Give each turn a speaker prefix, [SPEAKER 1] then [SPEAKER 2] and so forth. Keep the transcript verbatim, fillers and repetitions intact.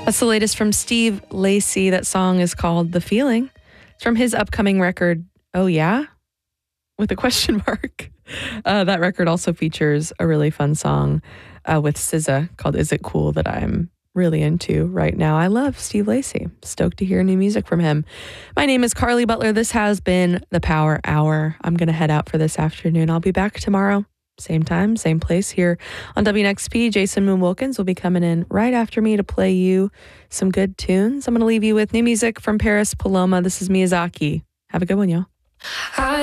[SPEAKER 1] That's the latest from Steve Lacy. That song is called The Feeling. It's from his upcoming record, Oh Yeah? With a question mark. Uh, that record also features a really fun song uh, with S Z A called Is It Cool that I'm really into right now. I love Steve Lacy. Stoked to hear new music from him. My name is Carly Butler. This has been the Power Hour. I'm going to head out for this afternoon. I'll be back tomorrow. Same time, same place here on W N X P. Jason Moon Wilkins will be coming in right after me to play you some good tunes. I'm going to leave you with new music from Paris Paloma. This is Miyazaki. Have a good one, y'all.